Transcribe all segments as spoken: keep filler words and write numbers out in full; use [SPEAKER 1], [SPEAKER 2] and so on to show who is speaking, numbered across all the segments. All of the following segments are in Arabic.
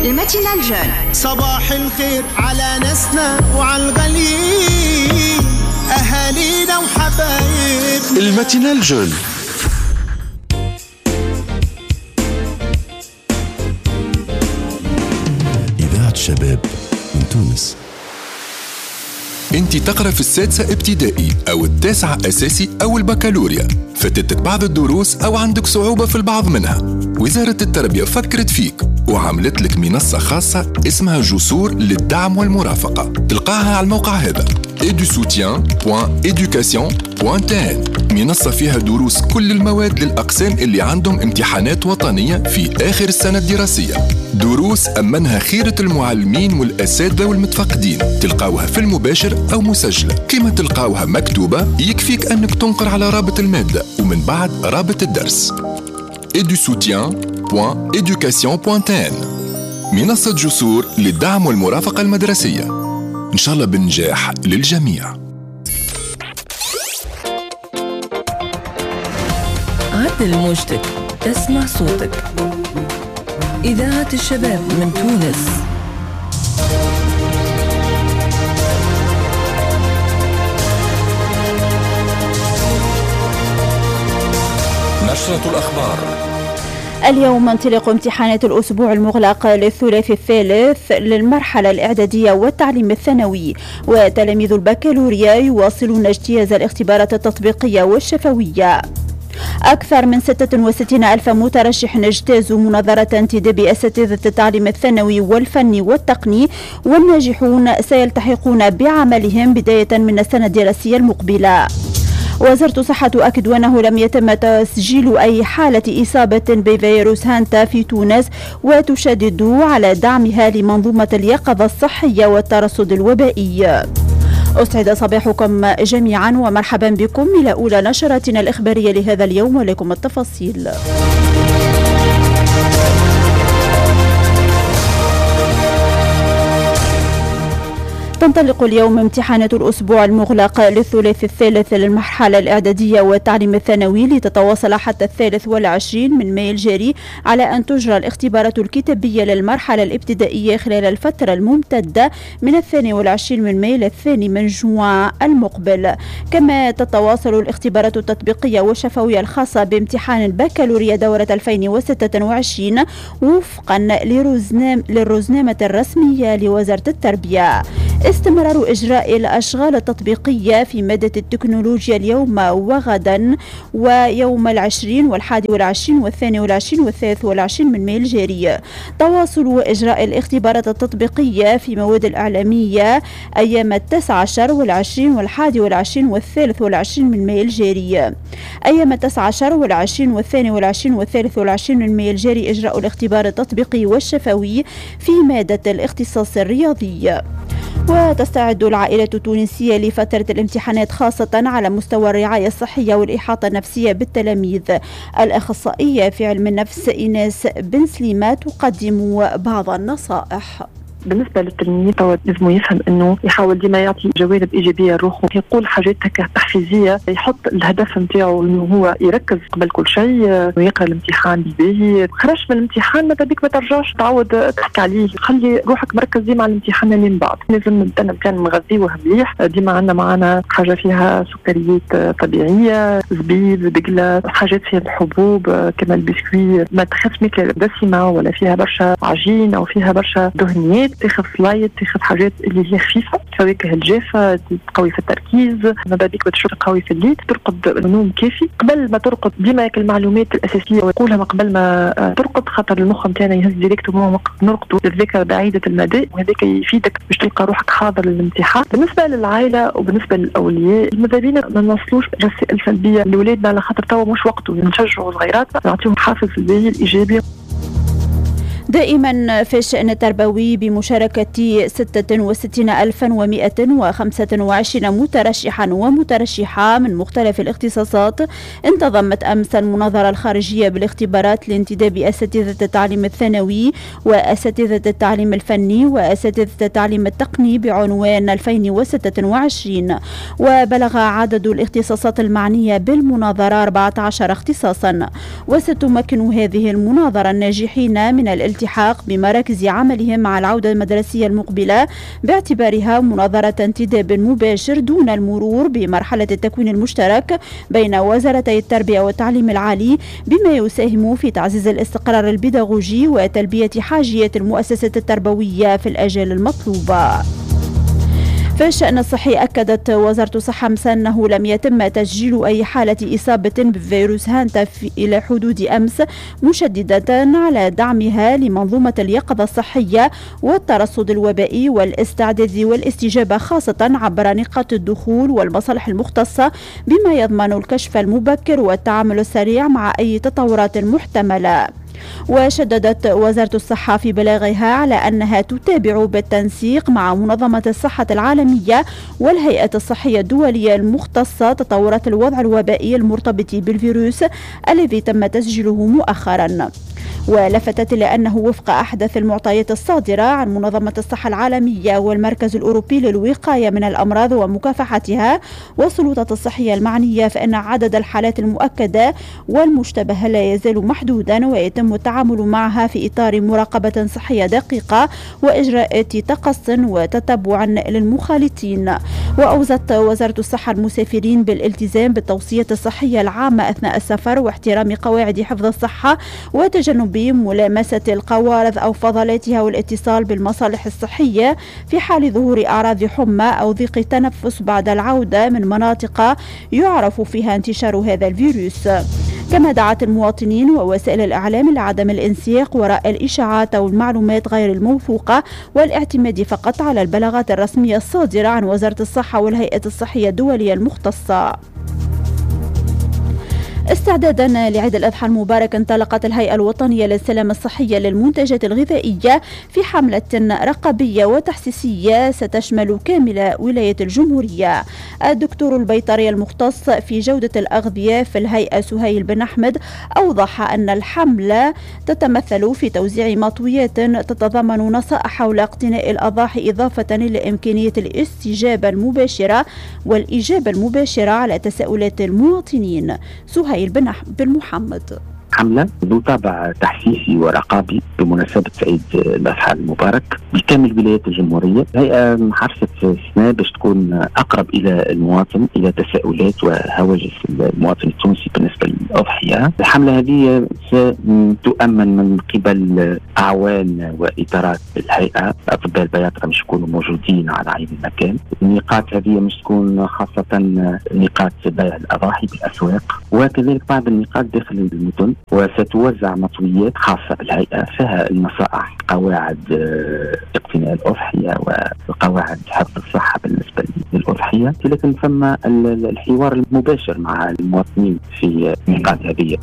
[SPEAKER 1] الماتينال جون.
[SPEAKER 2] صباح الخير على ناسنا وعلى الغاليين، أهالينا وحبايبنا.
[SPEAKER 3] الماتينال جون.
[SPEAKER 4] إذاعة شباب من تونس.
[SPEAKER 3] انت تقرأ في السادسة ابتدائي أو التاسعة أساسي أو البكالوريا، فاتتك بعض الدروس أو عندك صعوبة في البعض منها. وزارة التربية فكرت فيك وعملت لك منصة خاصة اسمها جسور للدعم والمرافقة. تلقاها على الموقع هذا اي دو سوتيان بوان إيدوكاسيون بوان تي إن. منصة فيها دروس كل المواد للأقسام اللي عندهم امتحانات وطنية في آخر السنة الدراسية. دروس أمنها خيرة المعلمين والأساتذة والمتفقدين. تلقاوها في المباشر أو مسجلة. كما تلقاوها مكتوبة يكفيك أنك تنقر على رابط المادة ومن بعد رابط الدرس اي دو سوتيان بوان إيدوكاسيون بوان تي إن. منصة جسور للدعم والمرافقة المدرسية، إن شاء الله بالنجاح للجميع.
[SPEAKER 5] عدل موجتك، تسمع صوتك. إذاعة الشباب من تونس.
[SPEAKER 3] نشرة الأخبار.
[SPEAKER 6] اليوم انطلاق امتحانات الأسبوع المغلق للثلاث الثالث للمرحلة الإعدادية والتعليم الثانوي، وتلاميذ البكالوريا يواصلون اجتياز الاختبارات التطبيقية والشفوية. أكثر من ستة وستين ألف مترشح اجتازوا مناظرة انتداب أساتذة التعليم الثانوي والفني والتقني، والناجحون سيلتحقون بعملهم بداية من السنة الدراسية المقبلة. وزارة الصحة تؤكد أنه لم يتم تسجيل أي حالة إصابة بفيروس هانتا في تونس، وتشدد على دعمها لمنظومة اليقظة الصحية والترصد الوبائي. أسعد صباحكم جميعا ومرحبا بكم إلى أولى نشراتنا الإخبارية لهذا اليوم، ولكم التفاصيل. تنطلق اليوم امتحانات الأسبوع المغلق للثلاث الثالث للمرحلة الإعدادية والتعليم الثانوي، لتتواصل حتى الثالث والعشرين من مايو الجاري، على أن تجرى الاختبارات الكتابية للمرحلة الابتدائية خلال الفترة الممتدة من الثاني والعشرين من مايو للثاني من جوان المقبل. كما تتواصل الاختبارات التطبيقية والشفوية الخاصة بامتحان البكالوريا دورة ألفين وستة وعشرين وفقا للرزنامة الرسمية لوزارة التربية. استمرار إجراء الأشغال التطبيقية في مادة التكنولوجيا اليوم وغدا ويوم العشرين والحادي والعشرين والثاني والعشرين والثالث والعشرين من مايو الجاري. تواصل إجراء الاختبارات التطبيقية في مواد الإعلامية أيام التاسع عشر والعشرين والحادي والعشرين والثالث والعشرين من مايو الجاري. أيام التاسع عشر والعشرين والثاني والعشرين والثالث والعشرين من مايو الجاري إجراء الاختبار التطبيقي والشفوي في مادة الاختصاص الرياضي. وتستعد العائلة التونسية لفترة الامتحانات خاصة على مستوى الرعاية الصحية والإحاطة النفسية بالتلاميذ. الأخصائية في علم النفس إيناس بن سليمة تقدم بعض النصائح.
[SPEAKER 7] بالنسبه للتلميذ توا لازم يفهم انه يحاول ديما يعطي جوانب ايجابيه لروحه، يقول حاجات هكا تحفيزيه، يحط الهدف نتاعو انه هو يركز قبل كل شيء ويقرا الامتحان بالباهي. خرج من الامتحان ماذا بيك ما ترجعش تعاود تحكي عليه، خلي روحك مركز ديما على الامتحان اللي من بعد. لازم الامتحان مغذيوه مليح، ديما عندنا معنا حاجه فيها سكريات طبيعيه، زبيب، دقله، حاجات فيها الحبوب كما البسكوي، ما تخافش ماكله دسمه ولا فيها برشا عجين او فيها برشا دهنيات. تاخذ سلايد، تاخذ حاجات اللي هي خفيفه، فواكه الجافه تقوي في التركيز، ماذا بيك بتشرب قوي في الليل، ترقد نوم كافي. قبل ما ترقد ديما المعلومات الاساسيه ويقولها قبل ما ترقد، خاطر المخ نتاعنا يهز ديريكتومون وقت نرقدوا الذاكره بعيده المدى، وهذاك يفيدك باش تلقى روحك حاضر للامتحان. بالنسبه للعائله وبالنسبه للاولياء، ماذا بينا ما نوصلوش رسائل سلبيه لاولادنا، على خاطر توا مش وقته، نشجعوا صغيراتنا نعطيهم حافز الباهي الايجابي.
[SPEAKER 6] دائما في الشأن التربوي بمشاركة ستة وستين ألفا ومئة وخمسة وعشرين مترشحا ومترشحة من مختلف الاختصاصات، انتظمت أمس المناظرة الخارجية بالاختبارات لانتداب أساتذة التعليم الثانوي وأساتذة التعليم الفني وأساتذة التعليم التقني بعنوان ألفين وستة وعشرين. وبلغ عدد الاختصاصات المعنية بالمناظرة أربعة عشر اختصاصا، وستمكن هذه المناظرة الناجحين من الالتحاق الالتحاق بمراكز عملهم مع العودة المدرسية المقبلة باعتبارها مناظرة انتداب مباشر دون المرور بمرحلة التكوين المشترك بين وزارتي التربية والتعليم العالي، بما يساهم في تعزيز الاستقرار البيداغوجي وتلبية حاجيات المؤسسات التربوية في الأجال المطلوبة. في الشأن الصحي أكدت وزارة الصحة أمس أنه لم يتم تسجيل أي حالة إصابة بفيروس هانتا إلى حدود أمس، مشددة على دعمها لمنظومة اليقظة الصحية والترصد الوبائي والاستعداد والاستجابة، خاصة عبر نقاط الدخول والمصالح المختصة، بما يضمن الكشف المبكر والتعامل السريع مع أي تطورات محتملة. وشددت وزارة الصحة في بلاغها على أنها تتابع بالتنسيق مع منظمة الصحة العالمية والهيئة الصحية الدولية المختصة تطورات الوضع الوبائي المرتبط بالفيروس الذي تم تسجيله مؤخرا. ولفتت إلى أنه وفق أحدث المعطيات الصادرة عن منظمة الصحة العالمية والمركز الأوروبي للوقاية من الأمراض ومكافحتها والسلطات الصحية المعنية، فإن عدد الحالات المؤكدة والمشتبهة لا يزال محدودا، ويتم التعامل معها في إطار مراقبة صحية دقيقة وإجراءات تقص وتتبع للمخالطين. وأوصت وزارة الصحة المسافرين بالالتزام بالتوصيات الصحية العامة أثناء السفر واحترام قواعد حفظ الصحة وتجنب ملامسة القوارض أو فضلاتها والاتصال بالمصالح الصحية في حال ظهور أعراض حمى أو ضيق تنفس بعد العودة من مناطق يعرف فيها انتشار هذا الفيروس. كما دعت المواطنين ووسائل الإعلام لعدم الانسياق وراء الإشاعات أو المعلومات غير الموثوقة والاعتماد فقط على البلاغات الرسمية الصادرة عن وزارة الصحة والهيئة الصحية الدولية المختصة. استعدادا لعيد الأضحى المبارك، انطلقت الهيئة الوطنية للسلامة الصحية للمنتجات الغذائية في حملة رقابية وتحسيسية ستشمل كامل ولاية الجمهورية. الدكتور البيطري المختص في جودة الأغذية في الهيئة سهيل بن أحمد أوضح أن الحملة تتمثل في توزيع مطويات تتضمن نصائح حول اقتناء الأضاحي، إضافة إلى إمكانية الاستجابة المباشرة والإجابة المباشرة على تساؤلات المواطنين. سهيل بن محمد.
[SPEAKER 1] حملة ذو طابع تحسيسي ورقابي بمناسبة عيد الأضحى المبارك بكامل ولايات الجمهورية. الهيئة حرصت سنة باش تكون أقرب إلى المواطن، إلى تساؤلات وهواجس المواطن التونسي بالنسبة للأضحية. الحملة هذه ستؤمن من قبل أعوان وإدارات الهيئة، أطباء البياطرة مش يكونوا موجودين على عين المكان. النقاط هذه مش تكون خاصة نقاط بيع الأضاحي بالأسواق، وكذلك بعض النقاط داخل المدن، وستوزع مطويات خاصة بالهيئة فيها النصائح، قواعد اقتناء الأضحية وقواعد حفظ الصحة بالنسبة للأضحية، لكن ثم الحوار المباشر مع المواطنين في النقاط هذه.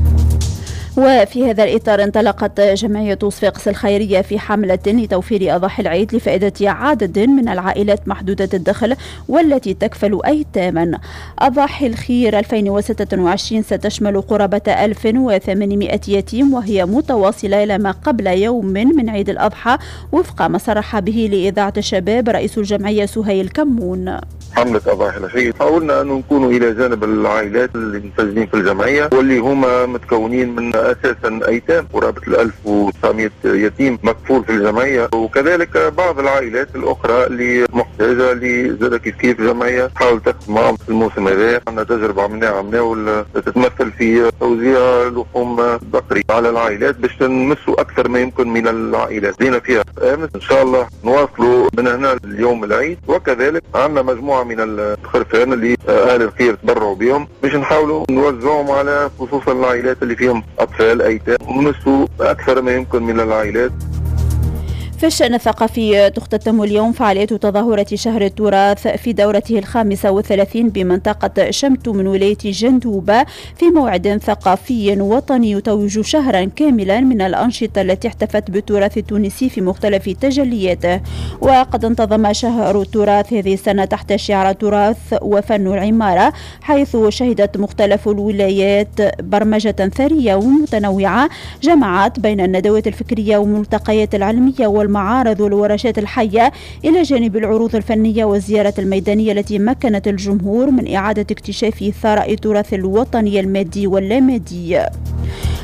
[SPEAKER 6] وفي هذا الإطار انطلقت جمعية صفاقس الخيرية في حملة لتوفير أضاحي العيد لفائدة عدد من العائلات محدودة الدخل والتي تكفل أيتاما. أضاحي الخير ألفين وستة وعشرين ستشمل قرابة ألف وثمانمائة يتيم، وهي متواصلة إلى ما قبل يوم من عيد الأضحى، وفق ما صرح به لإذاعة الشباب رئيس الجمعية سهيل كمون.
[SPEAKER 8] حملة أضاحي الخير حاولنا أن نكون إلى جانب العائلات اللي متسجلين في الجمعية واللي هما متكونين من أساسا أيتام، قرابة الألف وتسعمائة يتيم مكفول في الجمعية، وكذلك بعض العائلات الأخرى اللي محتاجة لزادة كيف كيف الجمعية تحاول تخدم معهم في الموسم هذا. عندنا تجربة عملناها عملناها تتمثل في توزيع لحوم بقري على العائلات باش نمسوا أكثر ما يمكن من العائلات. زينا فيها أمس إن شاء الله نواصلوا من هنا اليوم العيد، وكذلك عندنا مجموعة من الخرفان اللي أهل الخير تبرعوا بهم باش نحاولوا نوزعهم على خصوصا العائلات اللي فيهم أطفال أيتام ونمسوا أكثر ما يمكن من العائلات.
[SPEAKER 6] في الشأن الثقافي تختتم اليوم فعالية تظاهرة شهر التراث في دورته الخامسة والثلاثين بمنطقة شمتو من ولاية جندوبة، في موعد ثقافي وطني يتوج شهرا كاملا من الأنشطة التي احتفت بالتراث التونسي في مختلف تجلياته. وقد انتظم شهر التراث هذه السنة تحت شعار تراث وفن العمارة، حيث شهدت مختلف الولايات برمجة ثرية ومتنوعة جمعت بين الندوات الفكرية والملتقيات العلمية وال المعارض والورشات الحية، إلى جانب العروض الفنية والزيارة الميدانية التي مكنت الجمهور من إعادة اكتشاف ثراء التراث الوطني المادي واللامادي.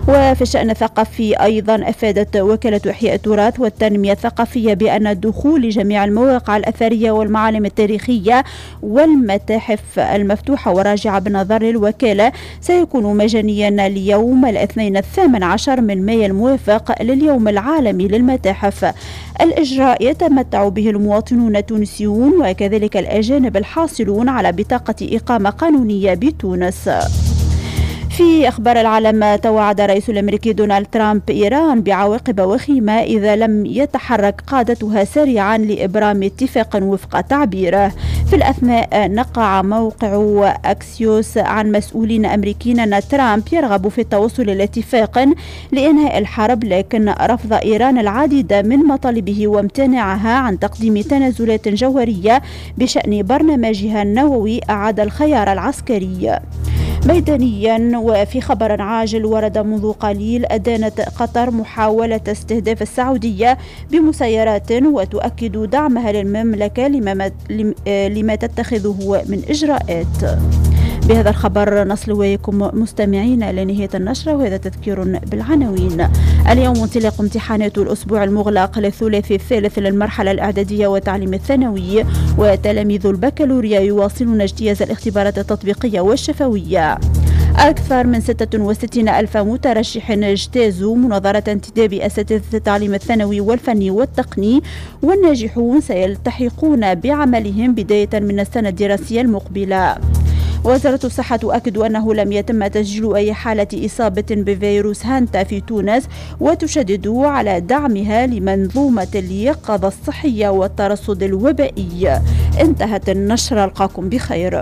[SPEAKER 6] وفي الشأن الثقافي أيضا أفادت وكالة إحياء التراث والتنمية الثقافية بأن الدخول لجميع المواقع الأثرية والمعالم التاريخية والمتاحف المفتوحة والراجعة بنظر الوكالة سيكون مجانيا اليوم الاثنين الثامن عشر من مايو الموافق لليوم العالمي للمتاحف. الإجراء يتمتع به المواطنون التونسيون وكذلك الأجانب الحاصلون على بطاقة إقامة قانونية بتونس. في أخبار العالم، توعد الرئيس الأمريكي دونالد ترامب إيران بعواقب وخيمة إذا لم يتحرك قادتها سريعا لإبرام اتفاق وفق تعبيره. في الأثناء نقع موقع أكسيوس عن مسؤولين أمريكيين أن ترامب يرغب في التوصل لاتفاق لإنهاء الحرب، لكن رفض إيران العديد من مطالبه وامتناعها عن تقديم تنازلات جوهرية بشأن برنامجها النووي أعاد الخيار العسكري. ميدانيا، وفي خبر عاجل، ورد منذ قليل أدانت قطر محاولة استهداف السعودية بمسيرات وتؤكد دعمها للمملكة لما, لما تتخذه من إجراءات. بهذا الخبر نصل وياكم مستمعين لنهاية النشرة، وهذا تذكير بالعناوين. اليوم انطلاق امتحانات الأسبوع المغلق للثلاثي الثالث للمرحلة الإعدادية والتعليم الثانوي، وتلاميذ البكالوريا يواصلون اجتياز الاختبارات التطبيقية والشفوية. أكثر من ستة وستين ألف مترشح اجتازوا مناظرة انتداب أساتذة التعليم الثانوي والفني والتقني، والناجحون سيلتحقون بعملهم بداية من السنة الدراسية المقبلة. وزارة الصحة تؤكد أنه لم يتم تسجيل أي حالة إصابة بفيروس هانتا في تونس، وتشدد على دعمها لمنظومة اليقظة الصحية والترصد الوبائي. انتهت النشرة، ألقاكم بخير.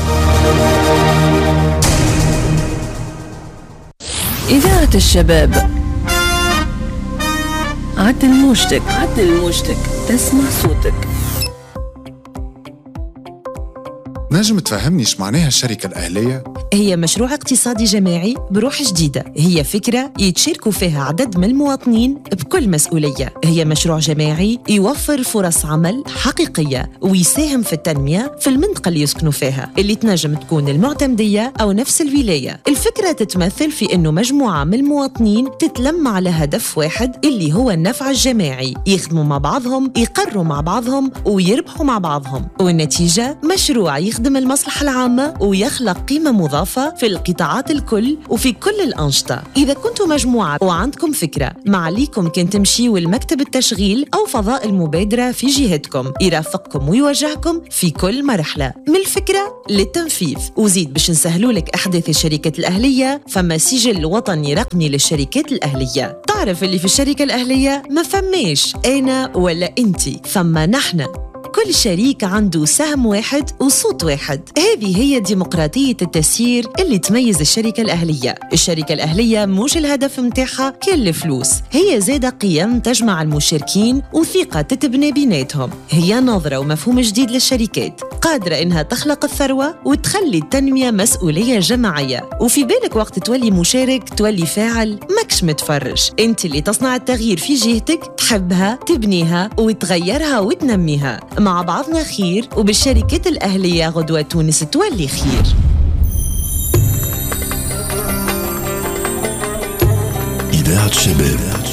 [SPEAKER 5] إذاعة الشباب، عدل موجتك عدل موجتك تسمع صوتك.
[SPEAKER 9] نجم تفهمني ايش معناها الشركة الأهلية؟
[SPEAKER 10] هي مشروع اقتصادي جماعي بروح جديدة، هي فكرة يتشاركوا فيها عدد من المواطنين بكل مسؤولية. هي مشروع جماعي يوفر فرص عمل حقيقية ويساهم في التنمية في المنطقة اللي يسكنوا فيها، اللي تنجم تكون المعتمدية أو نفس الولاية. الفكرة تتمثل في أنه مجموعة من المواطنين تتلم على هدف واحد اللي هو النفع الجماعي، يخدموا مع بعضهم، يقروا مع بعضهم ويربحوا مع بعضهم، والنتيجة مشروع يخدم يخدم المصلحة العامة ويخلق قيمة مضافة في القطاعات الكل وفي كل الأنشطة. إذا كنتوا مجموعة وعندكم فكرة، ما عليكم كان تمشيوا المكتب التشغيل أو فضاء المبادرة في جهتكم، يرافقكم ويوجهكم في كل مرحلة من الفكرة للتنفيذ. وزيد باش نسهلوا لك أحداث الشركات الأهلية، فما سجل وطني رقمي للشركات الأهلية. تعرف اللي في الشركة الأهلية ما فماش أنا ولا أنتي، فما نحن. كل شريك عنده سهم واحد وصوت واحد. هذه هي ديمقراطية التسيير اللي تميز الشركة الأهلية. الشركة الأهلية مش الهدف متاعها كل الفلوس، هي زادة قيم تجمع المشاركين وثقة تتبني بيناتهم. هي نظرة ومفهوم جديد للشركات، قادرة إنها تخلق الثروة وتخلي التنمية مسؤولية جماعية. وفي بالك وقت تولي مشارك تولي فاعل، ماكش متفرج. انت اللي تصنع التغيير في جهتك، تحبها تبنيها وتغيرها وتنميها. مع بعضنا خير، وبالشركات الأهلية غدوة تونس تولي خير.
[SPEAKER 4] إذاعة الشباب.